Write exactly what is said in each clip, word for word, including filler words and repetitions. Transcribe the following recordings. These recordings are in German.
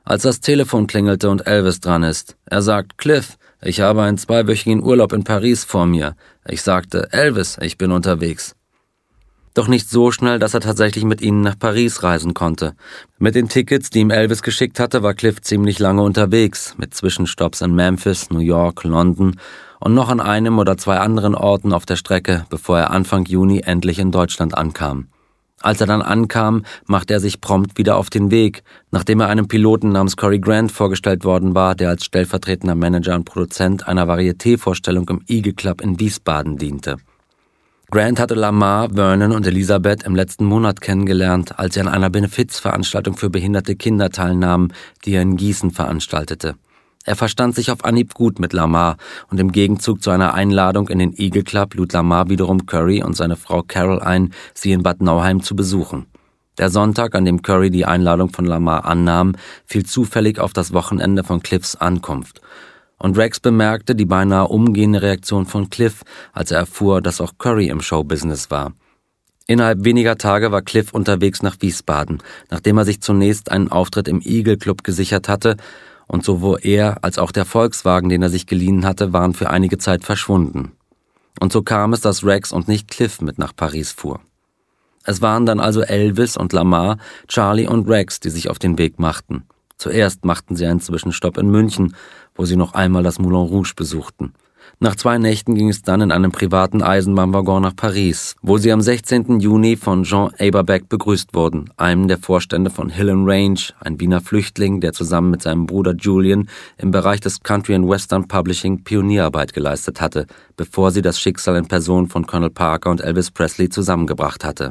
als das Telefon klingelte und Elvis dran ist. Er sagt, Cliff, ich habe einen zweiwöchigen Urlaub in Paris vor mir. Ich sagte, Elvis, ich bin unterwegs. Doch nicht so schnell, dass er tatsächlich mit ihnen nach Paris reisen konnte. Mit den Tickets, die ihm Elvis geschickt hatte, war Cliff ziemlich lange unterwegs, mit Zwischenstopps in Memphis, New York, London und noch an einem oder zwei anderen Orten auf der Strecke, bevor er Anfang Juni endlich in Deutschland ankam. Als er dann ankam, machte er sich prompt wieder auf den Weg, nachdem er einem Piloten namens Cary Grant vorgestellt worden war, der als stellvertretender Manager und Produzent einer Varieté-Vorstellung im Eagle Club in Wiesbaden diente. Grant hatte Lamar, Vernon und Elisabeth im letzten Monat kennengelernt, als sie an einer Benefizveranstaltung für behinderte Kinder teilnahmen, die er in Gießen veranstaltete. Er verstand sich auf Anhieb gut mit Lamar und im Gegenzug zu einer Einladung in den Eagle Club lud Lamar wiederum Cary und seine Frau Carol ein, sie in Bad Nauheim zu besuchen. Der Sonntag, an dem Cary die Einladung von Lamar annahm, fiel zufällig auf das Wochenende von Cliffs Ankunft. Und Rex bemerkte die beinahe umgehende Reaktion von Cliff, als er erfuhr, dass auch Cary im Showbusiness war. Innerhalb weniger Tage war Cliff unterwegs nach Wiesbaden, nachdem er sich zunächst einen Auftritt im Eagle Club gesichert hatte, und sowohl er als auch der Volkswagen, den er sich geliehen hatte, waren für einige Zeit verschwunden. Und so kam es, dass Rex und nicht Cliff mit nach Paris fuhr. Es waren dann also Elvis und Lamar, Charlie und Rex, die sich auf den Weg machten. Zuerst machten sie einen Zwischenstopp in München, wo sie noch einmal das Moulin Rouge besuchten. Nach zwei Nächten ging es dann in einem privaten Eisenbahnwaggon nach Paris, wo sie am sechzehnten Juni von Jean Aberbeck begrüßt wurden, einem der Vorstände von Hill and Range, ein Wiener Flüchtling, der zusammen mit seinem Bruder Julian im Bereich des Country and Western Publishing Pionierarbeit geleistet hatte, bevor sie das Schicksal in Person von Colonel Parker und Elvis Presley zusammengebracht hatte.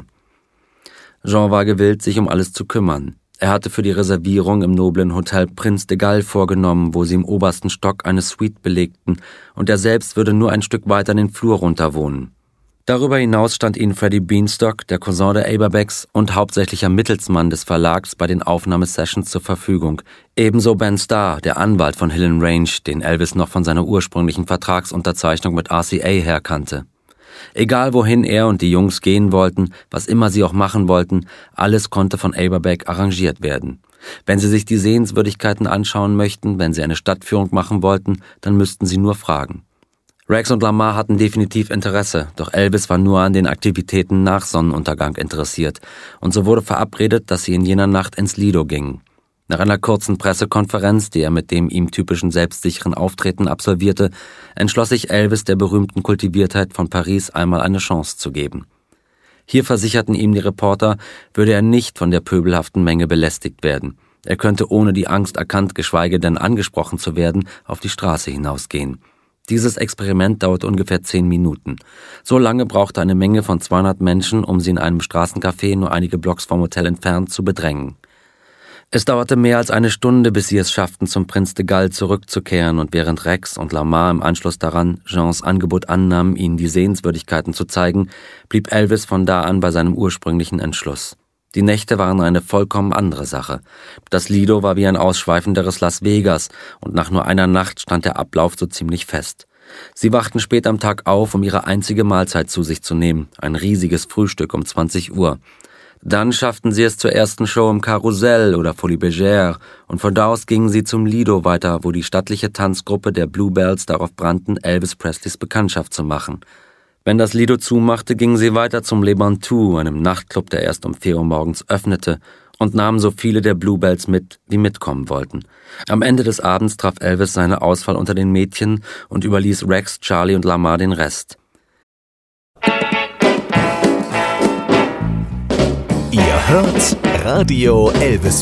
Jean war gewillt, sich um alles zu kümmern. Er hatte für die Reservierung im noblen Hotel Prince de Galles vorgenommen, wo sie im obersten Stock eine Suite belegten, und er selbst würde nur ein Stück weiter den Flur runter wohnen. Darüber hinaus stand ihnen Freddie Beanstalk, der Cousin der Aberbecks und hauptsächlicher Mittelsmann des Verlags, bei den Aufnahmesessions zur Verfügung. Ebenso Ben Starr, der Anwalt von Hill and Range, den Elvis noch von seiner ursprünglichen Vertragsunterzeichnung mit R C A her kannte. Egal wohin er und die Jungs gehen wollten, was immer sie auch machen wollten, alles konnte von Aberbeck arrangiert werden. Wenn sie sich die Sehenswürdigkeiten anschauen möchten, wenn sie eine Stadtführung machen wollten, dann müssten sie nur fragen. Rex und Lamar hatten definitiv Interesse, doch Elvis war nur an den Aktivitäten nach Sonnenuntergang interessiert, und so wurde verabredet, dass sie in jener Nacht ins Lido gingen. Nach einer kurzen Pressekonferenz, die er mit dem ihm typischen selbstsicheren Auftreten absolvierte, entschloss sich Elvis, der berühmten Kultiviertheit von Paris einmal eine Chance zu geben. Hier versicherten ihm die Reporter, würde er nicht von der pöbelhaften Menge belästigt werden. Er könnte ohne die Angst erkannt, geschweige denn angesprochen zu werden, auf die Straße hinausgehen. Dieses Experiment dauerte ungefähr zehn Minuten. So lange brauchte eine Menge von zweihundert Menschen, um sie in einem Straßencafé nur einige Blocks vom Hotel entfernt zu bedrängen. Es dauerte mehr als eine Stunde, bis sie es schafften, zum Prince de Galles zurückzukehren, und während Rex und Lamar im Anschluss daran Jeans Angebot annahmen, ihnen die Sehenswürdigkeiten zu zeigen, blieb Elvis von da an bei seinem ursprünglichen Entschluss. Die Nächte waren eine vollkommen andere Sache. Das Lido war wie ein ausschweifenderes Las Vegas, und nach nur einer Nacht stand der Ablauf so ziemlich fest. Sie wachten spät am Tag auf, um ihre einzige Mahlzeit zu sich zu nehmen, ein riesiges Frühstück um zwanzig Uhr. Dann schafften sie es zur ersten Show im Karussell oder Folie Bergère, und von da aus gingen sie zum Lido weiter, wo die stattliche Tanzgruppe der Bluebells darauf brannten, Elvis Presleys Bekanntschaft zu machen. Wenn das Lido zumachte, gingen sie weiter zum Le Bantou, einem Nachtclub, der erst um vier Uhr morgens öffnete, und nahmen so viele der Bluebells mit, die mitkommen wollten. Am Ende des Abends traf Elvis seine Auswahl unter den Mädchen und überließ Rex, Charlie und Lamar den Rest. Ihr hört Radio Elvis